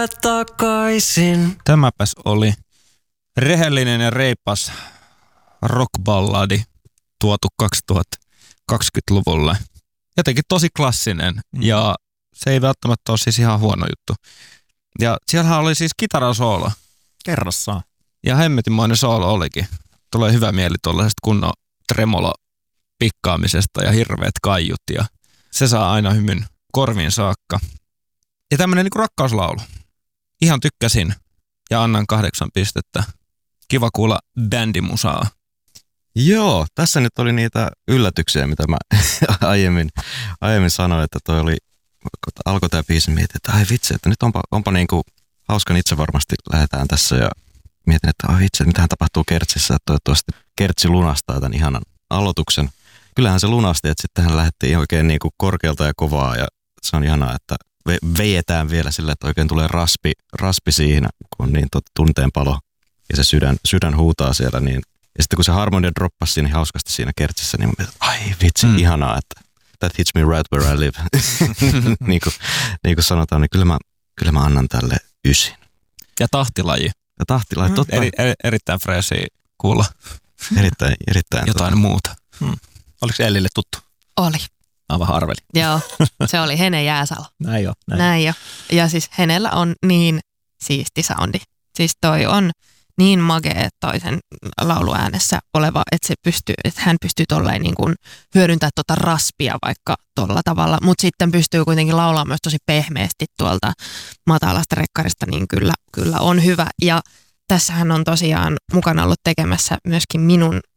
takaisin. Tämäpäs oli rehellinen ja reipas rockballadi tuotu 2020-luvulle. Jotenkin tosi klassinen ja se ei välttämättä ole siis ihan huono juttu. Ja siellähän oli siis kitarasoolo. Kerrassaan. Ja hemmetinmoinen soolo olikin. Tulee hyvä mieli tuollaisesta kunnon tremolo pikkaamisesta ja hirveät kaiut ja se saa aina hymyn korviin saakka. Ja tämmönen niinku rakkauslaulu. Ihan tykkäsin ja annan 8 pistettä. Kiva kuulla bändimusaa. Joo, tässä nyt oli niitä yllätyksiä, mitä mä aiemmin sanoin, että toi oli, alkoi tää biisi mietin, että ai vitsi, että nyt onpa niinku hauskan itse varmasti lähdetään tässä ja mietin, että ai vitsi, että mitähän tapahtuu Kertsissä, että toivottavasti Kertsi lunastaa tämän ihanan aloituksen. Kyllähän se lunasti, että sitten hän lähdettiin oikein niinku korkealta ja kovaa ja se on ihanaa, että vejetään vielä sillä, että oikein tulee raspi siihen, kun on niin tunteen palo ja se sydän huutaa siellä. Niin. Ja sitten kun se harmonia droppasi siinä hauskasti siinä Kertsissä, niin mä mietin, ai vitsi, ihanaa, että that hits me right where I live. niin kuin sanotaan, niin kyllä mä annan tälle 9. Ja tahtilaji. Ja tahtilaji, totta. Erittäin freesiä kuulla. Erittäin. Jotain muuta. Oliko se Ellille tuttu? Oli. Mä vähän arvelin. Joo, se oli Hene Jääsalo. Näin jo. Ja siis Henellä on niin siisti soundi. Siis toi on niin magee toisen lauluäänessä oleva, että hän pystyy tolleen niin kuin hyödyntämään tota raspia vaikka tolla tavalla, mutta sitten pystyy kuitenkin laulamaan myös tosi pehmeästi tuolta matalasta rekkarista, niin kyllä on hyvä. Ja tässähän on tosiaan mukana ollut tekemässä myöskin minun